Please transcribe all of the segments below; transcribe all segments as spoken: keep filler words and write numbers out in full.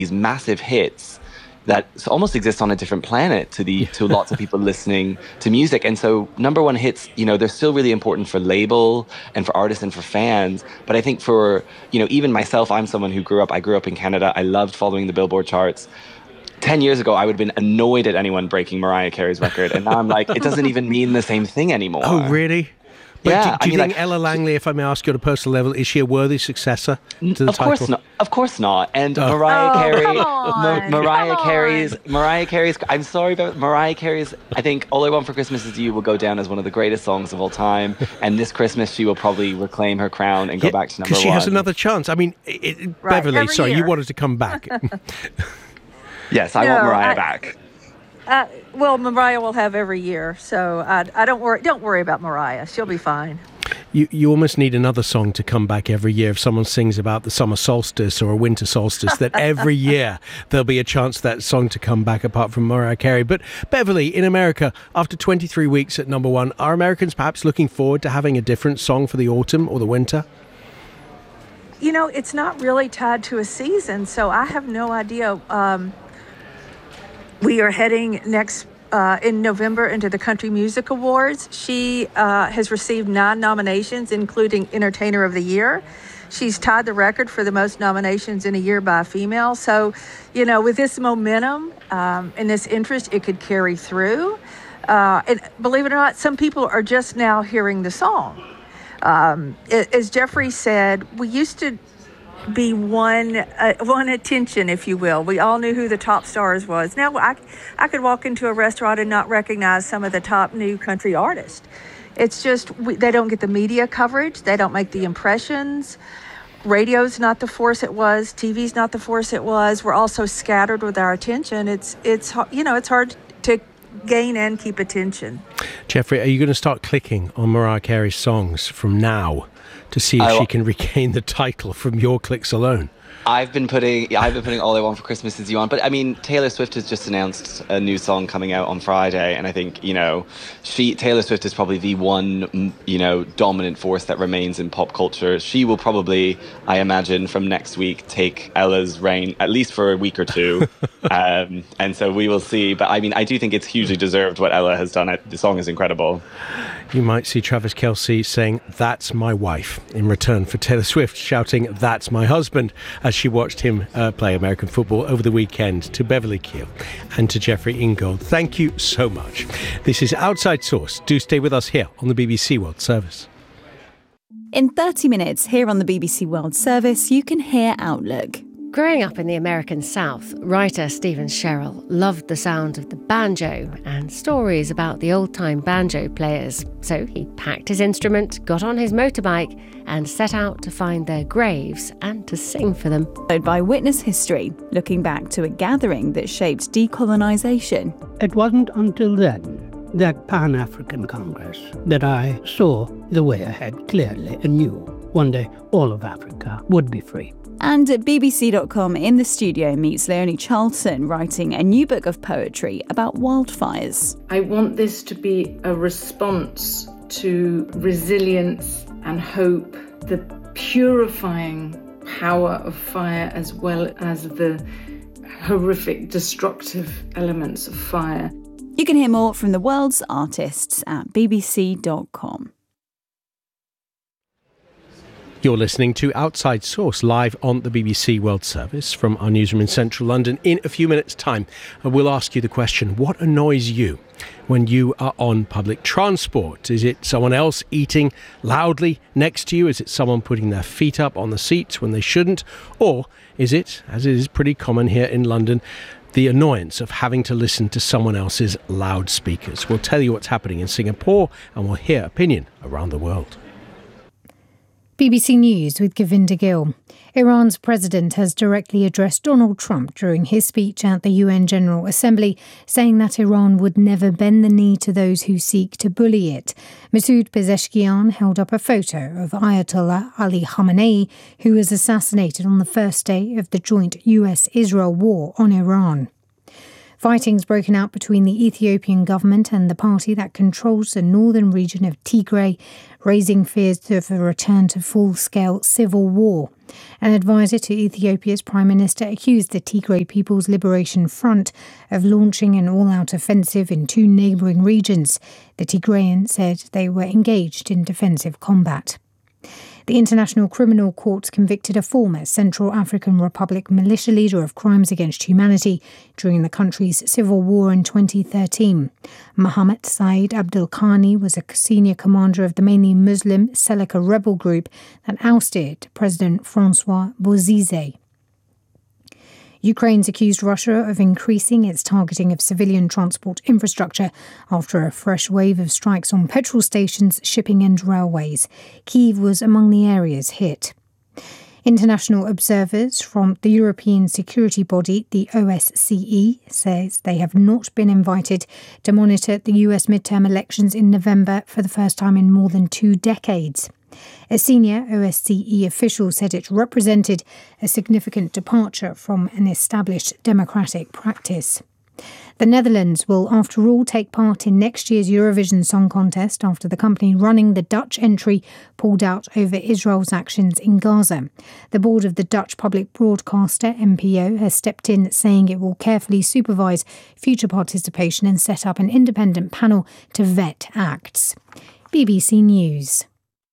these massive hits that almost exist on a different planet to the to lots of people listening to music. And so number one hits, you know, they're still really important for label and for artists and for fans. But I think for, you know, even myself, I'm someone who grew up, I grew up in Canada. I loved following the Billboard charts. Ten years ago, I would have been annoyed at anyone breaking Mariah Carey's record. And now I'm like, it doesn't even mean the same thing anymore. Oh, really? But yeah, do, do I you mean, think like, Ella Langley, if I may ask you on a personal level, is she a worthy successor to the of title? course not. Of course not. And Oh. Mariah Oh, Carey, come on, Ma- Mariah come Carey's, on. Mariah Carey's. I'm sorry, but Mariah Carey's. I think "All I Want for Christmas Is You" will go down as one of the greatest songs of all time. And this Christmas, she will probably reclaim her crown and go Yeah, back to number because she one. has another chance. I mean, it, it, Right, Beverly, every sorry, you year. wanted to come back. Yes, I No, want Mariah I- back. Uh, well, Mariah will have every year, so I, I don't worry. Don't worry about Mariah; she'll be fine. You you almost need another song to come back every year. If someone sings about the summer solstice or a winter solstice, that every year there'll be a chance for that song to come back apart from Mariah Carey. But Beverly, in America, after twenty-three weeks at number one, are Americans perhaps looking forward to having a different song for the autumn or the winter? You know, it's not really tied to a season, so I have no idea. Um, we are heading next uh, in November into the Country Music Awards. She uh, has received nine nominations, including Entertainer of the Year. She's tied the record for the most nominations in a year by a female. So, you know, with this momentum um, and this interest, it could carry through. Uh, and believe it or not, some people are just now hearing the song. Um, a- as Jeffrey said, we used to be one uh, one attention, if you will. We all knew who the top stars was. Now I, I could walk into a restaurant and not recognize some of the top new country artists. It's just we, they don't get the media coverage. They don't make the impressions. Radio's not the force it was. T V's not the force it was. We're all so scattered with our attention. It's it's har- you know it's hard to gain and keep attention. Jeffrey, are you going to start clicking on Mariah Carey's songs from now to see if I- she can regain the title from your clicks alone? I've been putting I've been putting All I Want for Christmas Is You on, but I mean Taylor Swift has just announced a new song coming out on Friday, and I think, you know, she Taylor Swift is probably the one mm, you know dominant force that remains in pop culture. She will probably, I imagine, from next week take Ella's reign at least for a week or two, um, and so we will see. But I mean, I do think it's hugely deserved what Ella has done. The song is incredible. You might see Travis Kelce saying, "That's my wife," in return for Taylor Swift shouting, "That's my husband," as she watched him uh, play American football over the weekend. To Beverly Keel and to Jeffrey Ingold, thank you so much. This is Outside Source. Do stay with us here on the B B C World Service. In thirty minutes here on the B B C World Service, you can hear Outlook. Growing up in the American South, writer Stephen Sherrill loved the sound of the banjo and stories about the old-time banjo players. So he packed his instrument, got on his motorbike and set out to find their graves and to sing for them. Followed by Witness History, looking back to a gathering that shaped decolonisation. It wasn't until then, that Pan-African Congress, that I saw the way ahead clearly and knew one day all of Africa would be free. And at B B C dot com, in the studio meets Leonie Charlton, writing a new book of poetry about wildfires. I want this to be a response to resilience and hope, the purifying power of fire as well as the horrific destructive elements of fire. You can hear more from the world's artists at B B C dot com. You're listening to Outside Source live on the B B C World Service from our newsroom in central London. In a few minutes' time, we'll ask you the question, what annoys you when you are on public transport? Is it someone else eating loudly next to you? Is it someone putting their feet up on the seats when they shouldn't? Or is it, as it is pretty common here in London, the annoyance of having to listen to someone else's loudspeakers? We'll tell you what's happening in Singapore and we'll hear opinion around the world. B B C News with Govinda Gill. Iran's president has directly addressed Donald Trump during his speech at the U N General Assembly, saying that Iran would never bend the knee to those who seek to bully it. Masoud Pezeshkian held up a photo of Ayatollah Ali Khamenei, who was assassinated on the first day of the joint U S Israel war on Iran. Fighting's broken out between the Ethiopian government and the party that controls the northern region of Tigray, raising fears of a return to full-scale civil war. An advisor to Ethiopia's Prime Minister accused the Tigray People's Liberation Front of launching an all-out offensive in two neighbouring regions. The Tigrayans said they were engaged in defensive combat. The International Criminal Court convicted a former Central African Republic militia leader of crimes against humanity during the country's civil war in twenty thirteen. Mohammed Said Abdul Khani was a senior commander of the mainly Muslim Seleka rebel group that ousted President Francois Bozize. Ukraine's accused Russia of increasing its targeting of civilian transport infrastructure after a fresh wave of strikes on petrol stations, shipping and railways. Kyiv was among the areas hit. International observers from the European security body, the O S C E, says they have not been invited to monitor the U S midterm elections in November for the first time in more than two decades. A senior O S C E official said it represented a significant departure from an established democratic practice. The Netherlands will, after all, take part in next year's Eurovision Song Contest after the company running the Dutch entry pulled out over Israel's actions in Gaza. The board of the Dutch public broadcaster, N P O, has stepped in, saying it will carefully supervise future participation and set up an independent panel to vet acts. B B C News.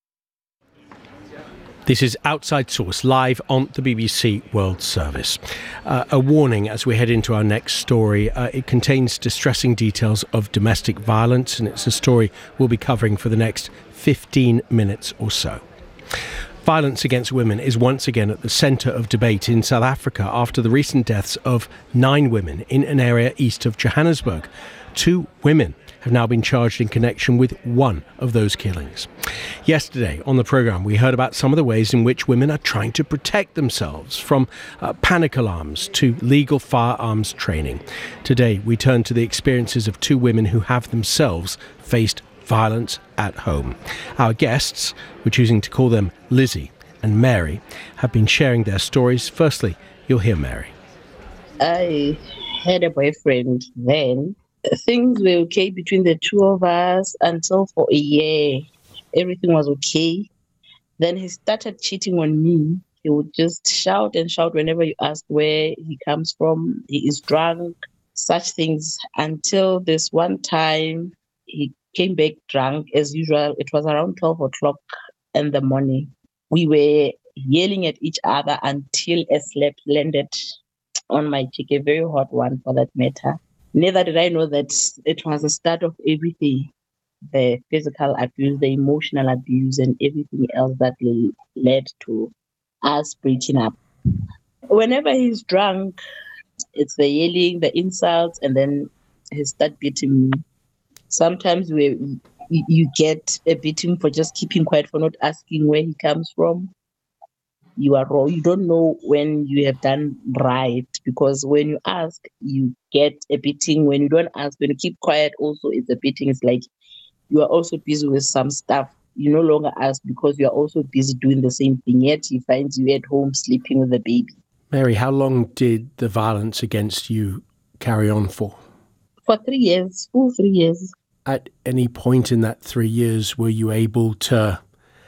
This is Outside Source, live on the B B C World Service. Uh, a warning as we head into our next story. Uh, it contains distressing details of domestic violence, and it's a story we'll be covering for the next fifteen minutes or so. Violence against women is once again at the centre of debate in South Africa after the recent deaths of nine women in an area east of Johannesburg. Two women have now been charged in connection with one of those killings. Yesterday on the programme, we heard about some of the ways in which women are trying to protect themselves, from uh, panic alarms to legal firearms training. Today, we turn to the experiences of two women who have themselves faced violence at home. Our guests, we're choosing to call them Lizzie and Mary, have been sharing their stories. Firstly, you'll hear Mary. I had a boyfriend then. Things were okay between the two of us until for a year everything was okay. Then he started cheating on me. He would just shout and shout whenever you ask where he comes from. He is drunk, such things, until this one time he came back drunk as usual. It was around twelve o'clock in the morning. We were yelling at each other until a slap landed on my cheek, a very hot one for that matter. Neither did I know that it was the start of everything. The physical abuse, the emotional abuse, and everything else that led to us breaking up. Whenever he's drunk, it's the yelling, the insults, and then he starts beating me. Sometimes we, you get a beating for just keeping quiet, for not asking where he comes from. You are wrong. You don't know when you have done right, because when you ask, you get a beating. When you don't ask, when you keep quiet, also it's a beating. It's like you are also busy with some stuff. You no longer ask because you are also busy doing the same thing. Yet he finds you at home sleeping with the baby. Mary, how long did the violence against you carry on for? For three years, full three years. At any point in that three years, were you able to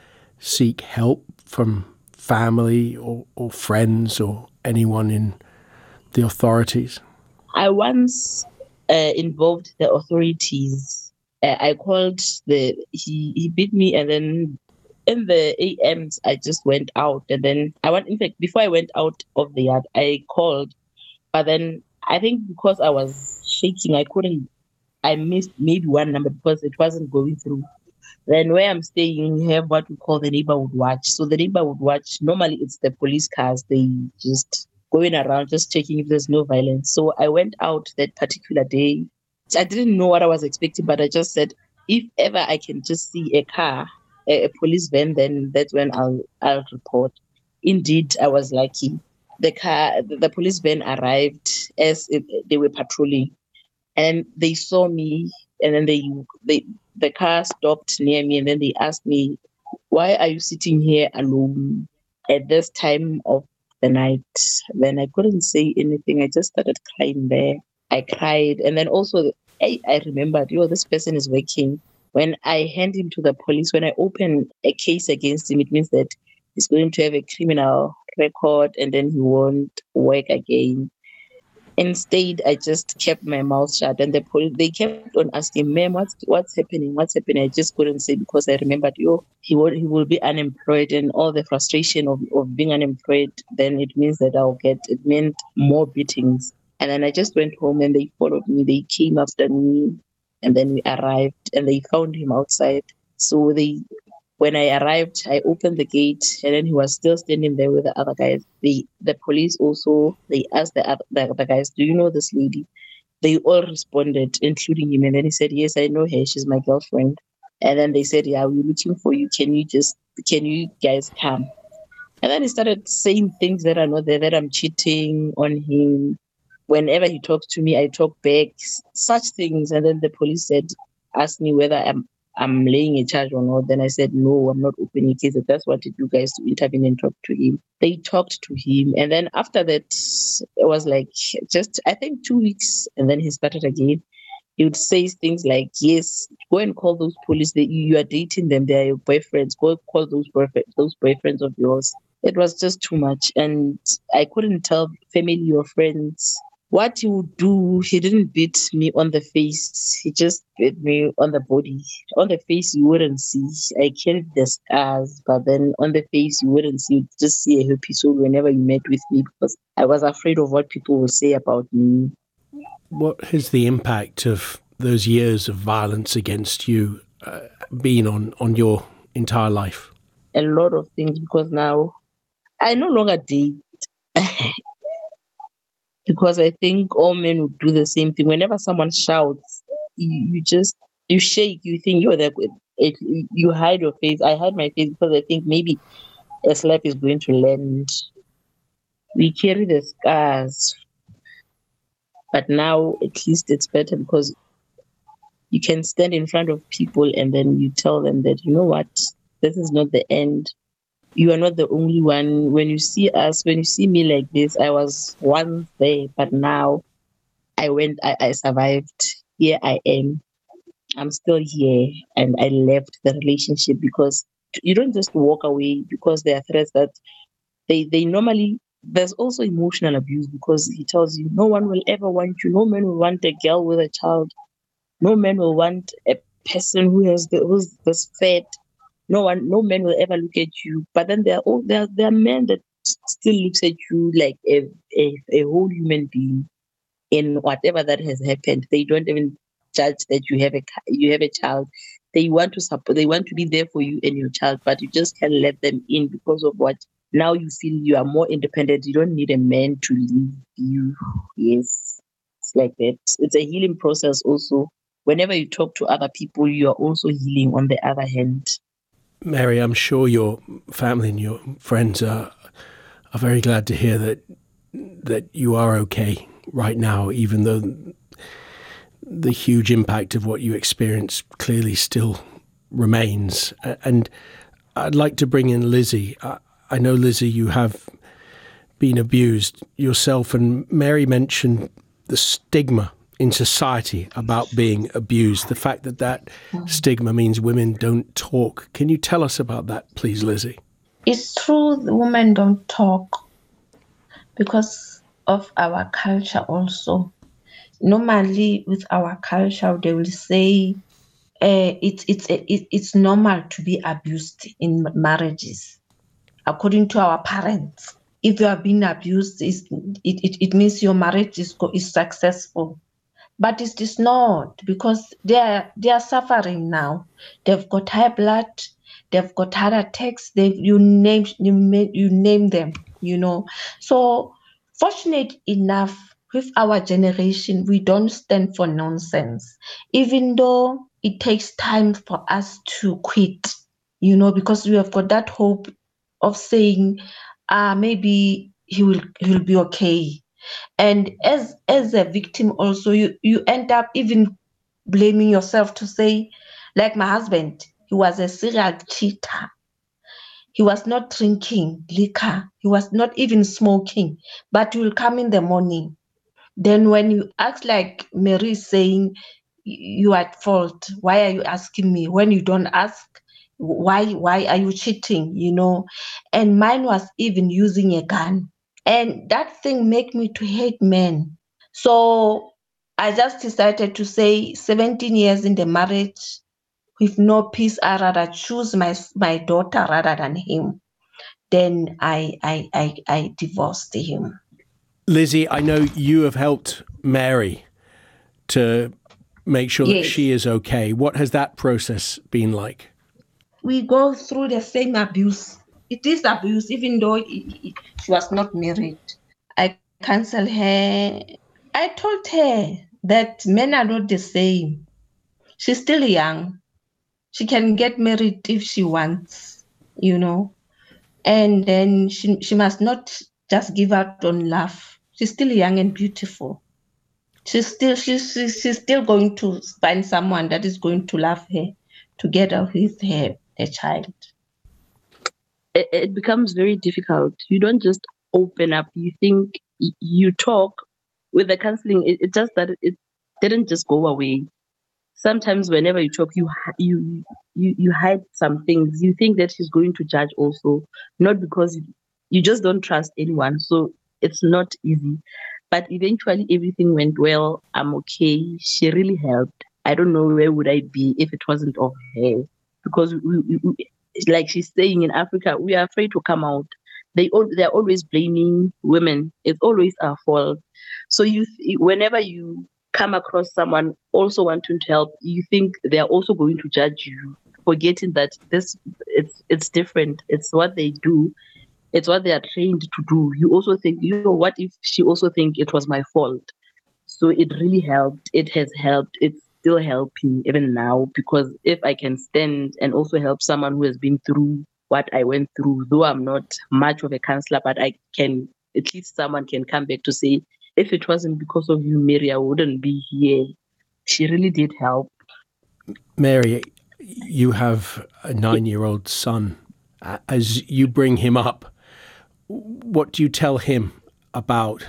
seek help from family or, or friends or anyone in the authorities? I once uh, involved the authorities. Uh, I called the, he, he beat me, and then in the A Ms, I just went out. And then I went, in fact, before I went out of the yard, I called. But then I think because I was shaking, I couldn't, I missed maybe one number because it wasn't going through. Then where I'm staying, we have what we call the neighborhood watch. So the neighborhood watch, normally it's the police cars. They just going around, just checking if there's no violence. So I went out that particular day. I didn't know what I was expecting, but I just said, if ever I can just see a car, a, a police van, then that's when I'll I'll report. Indeed, I was lucky. The car, the, the police van arrived as it, they were patrolling, and they saw me, and then they they. The car stopped near me, and then they asked me, why are you sitting here alone at this time of the night? Then I couldn't say anything. I just started crying there. I cried. And then also, I, I remembered, yo, this person is working. When I hand him to the police, when I open a case against him, it means that he's going to have a criminal record and then he won't work again. Instead, I just kept my mouth shut, and the police, they kept on asking, "Ma'am, what's what's happening? What's happening?" I just couldn't say because I remembered, yo, he will he will be unemployed, and all the frustration of, of being unemployed, then it means that I'll get, it meant more beatings. And then I just went home and they followed me. They came after me, and then we arrived and they found him outside. So they, when I arrived, I opened the gate and then he was still standing there with the other guys. The the police also, they asked the other, the other guys, "Do you know this lady?" They all responded, including him. And then he said, "Yes, I know her. She's my girlfriend." And then they said, "Yeah, we're looking for you. Can you just, can you guys come?" And then he started saying things that are not there, that I'm cheating on him. Whenever he talks to me, I talk back, such things. And then the police said, asked me whether I'm I'm laying a charge or not. Then I said, no, I'm not opening a case. I just wanted you guys to intervene and talk to him. They talked to him. And then after that, it was like just, I think, two weeks. And then he started again. He would say things like, yes, go and call those police. They, you are dating them. They are your boyfriends. Go call those boyfriends, those boyfriends of yours. It was just too much. And I couldn't tell family or friends what he would do. He didn't beat me on the face. He just beat me on the body. On the face, you wouldn't see. I carried the scars, but then on the face, you wouldn't see. You'd just see a happy soul whenever you met with me because I was afraid of what people will say about me. What has the impact of those years of violence against you uh, been on, on your entire life? A lot of things, because now I no longer date. Because I think all men would do the same thing. Whenever someone shouts, you, you just, you shake, you think you're there, it, you hide your face. I hide my face because I think maybe a slap is going to land. We carry the scars. But now at least it's better because you can stand in front of people and then you tell them that, you know what, this is not the end. You are not the only one. When you see us, when you see me like this, I was once there, but now I went, I, I survived. Here I am. I'm still here. And I left the relationship because you don't just walk away because there are threats that they, they normally, there's also emotional abuse because he tells you, no one will ever want you. No man will want a girl with a child. No man will want a person who has the, who's this fat. No one, no man will ever look at you. But then there are all there, there are men that still looks at you like a, a, a whole human being. In whatever that has happened, they don't even judge that you have a you have a child. They want to support. They want to be there for you and your child, but you just can't let them in because of what. Now you feel you are more independent. You don't need a man to leave you. Yes, it's like that. It's a healing process also. Whenever you talk to other people, you are also healing on the other hand. Mary, I'm sure your family and your friends are are very glad to hear that that you are okay right now, even though the huge impact of what you experienced clearly still remains. And I'd like to bring in Lizzie. I know, Lizzie, you have been abused yourself, and Mary mentioned the stigma in society about being abused, the fact that that stigma means women don't talk. Can you tell us about that, please, Lizzie? It's true, the women don't talk because of our culture also. Normally, with our culture, they will say uh, it's it's it, it's normal to be abused in marriages. According to our parents, if you are being abused, it, it, it means your marriage is, is successful. But it is not, because they are, they are suffering now. They've got high blood, they've got heart attacks, they you name you, you name them, you know. So fortunate enough with our generation, we don't stand for nonsense, even though it takes time for us to quit, you know, because we have got that hope of saying, ah, maybe he will he will be okay. And as as a victim also, you, you end up even blaming yourself to say, like my husband, he was a serial cheater. He was not drinking liquor. He was not even smoking, but he will come in the morning Then when you ask, like Mary is saying, you are at fault. Why are you asking me? When you don't ask, why why are you cheating? You know, and mine was even using a gun, and that thing make me to hate men. So I just decided to say, seventeen years in the marriage with no peace, I rather choose my my daughter rather than him. Then I I I, I divorced him. Lizzie, I know you have helped Mary to make sure Yes. that she is okay. What has that process been like? We go through the same abuse. It is abuse, even though it, it, she was not married. I counsel her. I told her that men are not the same. She's still young. She can get married if she wants, you know. And then she, she must not just give out on love. She's still young and beautiful. She's still she's, she's, she's still going to find someone that is going to love her together with her, her child. It, it becomes very difficult. You don't just open up. You think you talk with the counseling. It, it just that it didn't just go away. Sometimes whenever you talk, you you you you hide some things. You think that she's going to judge also, not because you, you just don't trust anyone. So it's not easy. But eventually everything went well. I'm okay. She really helped. I don't know where would I be if it wasn't of her. Because we, we, we, like she's saying, in Africa, we are afraid to come out. They all, they're always blaming women. It's always our fault. So you, whenever you come across someone also wanting to help, you think they're also going to judge you, forgetting that this it's it's different. It's what they do. It's what they are trained to do. You also think, you know, what if she also think it was my fault? So it really helped. It has helped. It's still helping even now, because if I can stand and also help someone who has been through what I went through, though I'm not much of a counselor, but I can, at least someone can come back to say, if it wasn't because of you, Mary, I wouldn't be here. She really did help. Mary, you have a nine-year-old son. As you bring him up, what do you tell him about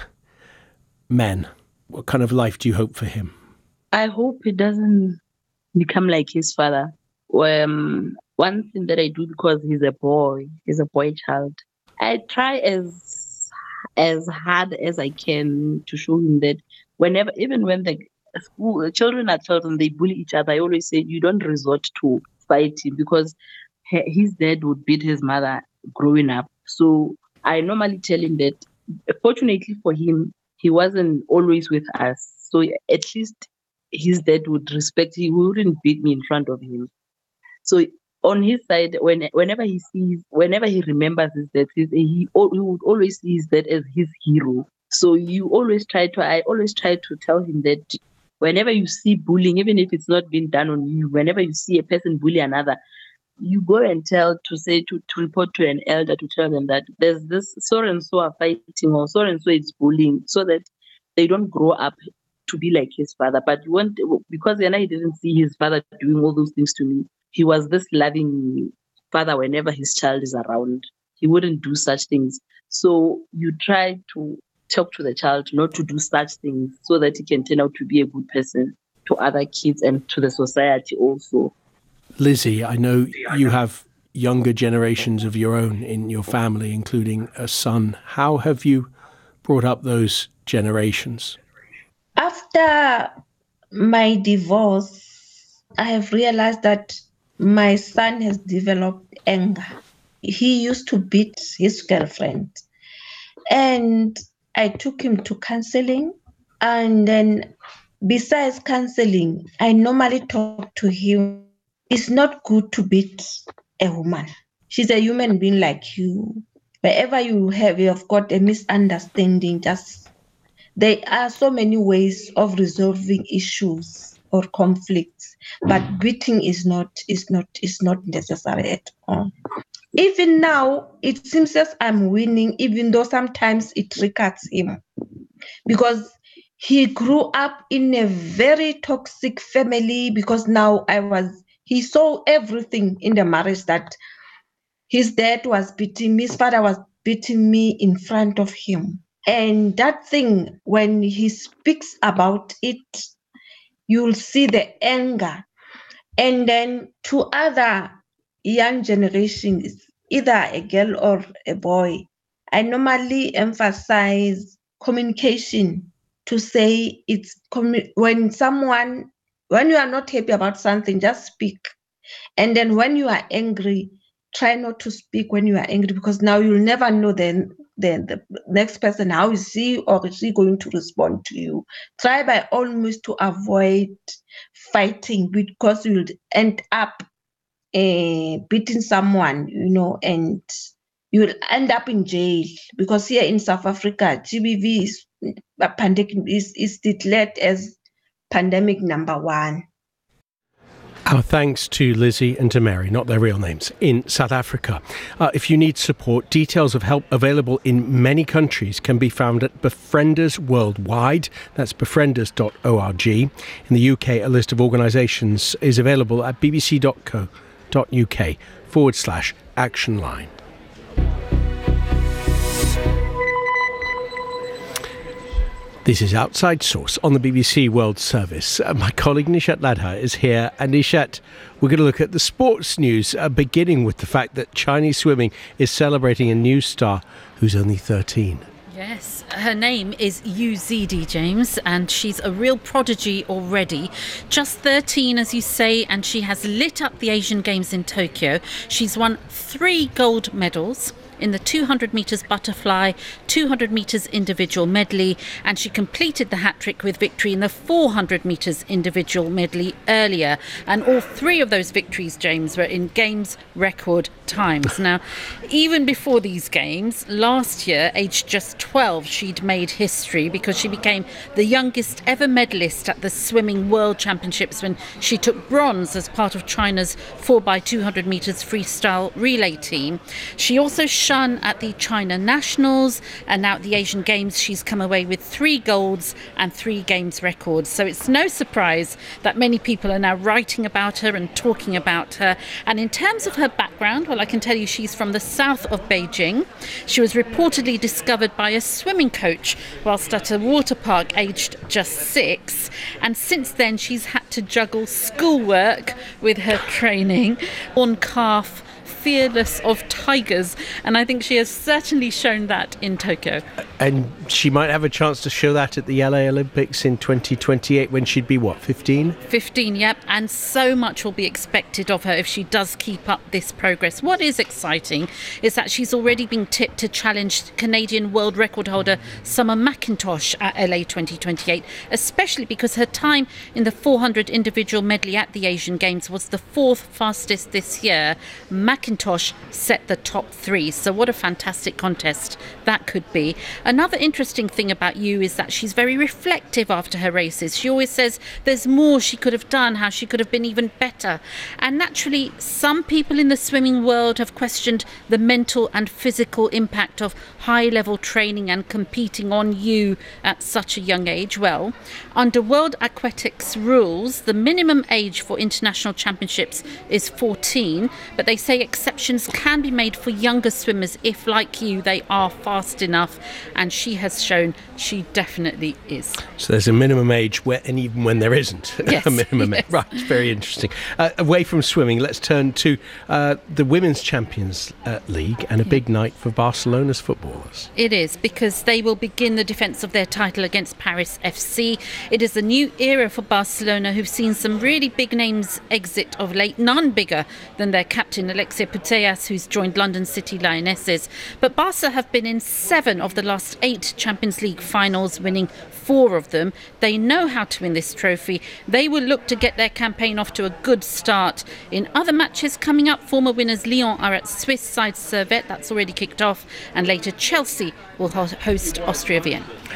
men? What kind of life do you hope for him? I hope he doesn't become like his father. Um, one thing that I do, because he's a boy, he's a boy child, I try as as hard as I can to show him that whenever, even when the school children are children, they bully each other. I always say you don't resort to fighting, because his dad would beat his mother growing up. So I normally tell him that, fortunately for him, he wasn't always with us. So at least his dad would respect, he wouldn't beat me in front of him. So on his side, when whenever he sees, whenever he remembers his dad, he, he, he would always see his dad as his hero. So you always try to, I always try to tell him that whenever you see bullying, even if it's not been done on you, whenever you see a person bully another, you go and tell, to say, to, to report to an elder, to tell them that there's this so and so are fighting, or so and so is bullying, so that they don't grow up to be like his father. But you want, because Yana, he didn't see his father doing all those things to me. He was this loving father whenever his child is around. He wouldn't do such things. So you try to talk to the child not to do such things, so that he can turn out to be a good person to other kids and to the society also. Lizzie, I know you have younger generations of your own in your family, including a son. How have you brought up those generations? After my divorce, I have realized that my son has developed anger. He used to beat his girlfriend. And I took him to counseling. And then besides counseling, I normally talk to him. It's not good to beat a woman. She's a human being like you. Wherever you have, you have got a misunderstanding, just there are so many ways of resolving issues or conflicts, but beating is not is not is not necessary at all. Even now, it seems as I'm winning, even though sometimes it triggers him, because he grew up in a very toxic family. Because now I was, he saw everything in the marriage, that his dad was beating me, his father was beating me in front of him. And that thing, when he speaks about it, you'll see the anger. And then to other young generations, either a girl or a boy, I normally emphasize communication to say it's commu- when someone, when you are not happy about something, just speak. And then when you are angry, try not to speak when you are angry, because now you'll never know then then the next person, how is he or is he going to respond to you. Try by all means to avoid fighting, because you'll end up uh, beating someone, you know, and you'll end up in jail, because here in South Africa, G B V is, uh, pandemic is, is declared as pandemic number one. Our thanks to Lizzie and to Mary, not their real names, in South Africa. Uh, if you need support, details of help available in many countries can be found at Befrienders Worldwide. That's befrienders dot org. In the U K, a list of organisations is available at bbc.co.uk forward slash action line. This is Outside Source on the B B C World Service. Uh, my colleague Nishat Ladha is here. And Nishat, we're going to look at the sports news, uh, beginning with the fact that Chinese swimming is celebrating a new star who's only thirteen. Yes, her name is Yu Zidi, James, and she's a real prodigy already. Just thirteen, as you say, and she has lit up the Asian Games in Tokyo. She's won three gold medals in the two hundred metres butterfly, two hundred metres individual medley, and she completed the hat-trick with victory in the four hundred metres individual medley earlier. And all three of those victories, James, were in Games record times. Now, even before these Games, last year, aged just twelve, she'd made history because she became the youngest ever medalist at the Swimming World Championships when she took bronze as part of China's four by two hundred metres freestyle relay team. She also shone at the China Nationals, and now at the Asian Games she's come away with three golds and three Games records. So it's no surprise that many people are now writing about her and talking about her. And in terms of her background, well, I can tell you she's from the south of Beijing. She was reportedly discovered by a swimming coach whilst at a water park aged just six, and since then she's had to juggle schoolwork with her training. On calf, fearless of tigers, and I think she has certainly shown that in Tokyo. And she might have a chance to show that at the L A Olympics in twenty twenty-eight when she'd be, what, fifteen? fifteen, yep, and so much will be expected of her if she does keep up this progress. What is exciting is that she's already been tipped to challenge Canadian world record holder Summer McIntosh at L A twenty twenty-eight, especially because her time in the four hundred individual medley at the Asian Games was the fourth fastest this year. McIntosh set the top three, so what a fantastic contest that could be. Another interesting thing about Yu is that she's very reflective after her races. She always says there's more she could have done, how she could have been even better. And naturally, some people in the swimming world have questioned the mental and physical impact of high-level training and competing on Yu at such a young age. Well, under World Aquatics rules, the minimum age for international championships is fourteen, but they say exceptions can be made for younger swimmers if, like you, they are fast enough, and she has shown she definitely is. So there's a minimum age where, and even when there isn't yes, a minimum yes. age. Right, it's very interesting. Uh, away from swimming, let's turn to uh, the Women's Champions uh, League, and a yeah. big night for Barcelona's footballers. It is, because they will begin the defence of their title against Paris F C. It is a new era for Barcelona, who've seen some really big names exit of late, none bigger than their captain Alexia Putellas, who's joined London City Lionesses. But Barca have been in seven of the last eight Champions League finals, winning four of them. They know how to win this trophy. They will look to get their campaign off to a good start. In other matches coming up, former winners Lyon are at Swiss side Servette, that's already kicked off, and later Chelsea will host Austria Vienna.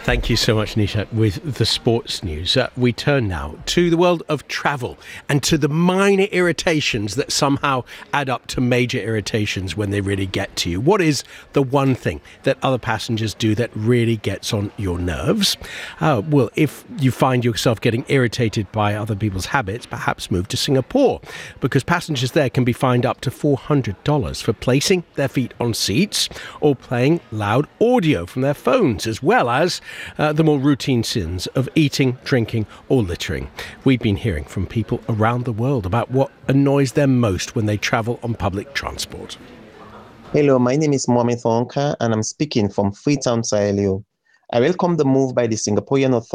Thank you so much, Nisha, with the sports news. Uh, we turn now to the world of travel and to the minor irritations that somehow add up to major irritations when they really get to you. What is the one thing that other passengers do that really gets on your nerves? Uh, well, if you find yourself getting irritated by other people's habits, perhaps move to Singapore, because passengers there can be fined up to four hundred dollars for placing their feet on seats or playing loud audio from their phones, as well as uh, the more routine sins of eating, drinking or littering. We've been hearing from people around the world about what annoys them most when they travel on public transport. Hello, my name is Mohamed Thonka and I'm speaking from Freetown, Sierra Leone. I welcome the move by the Singaporean authorities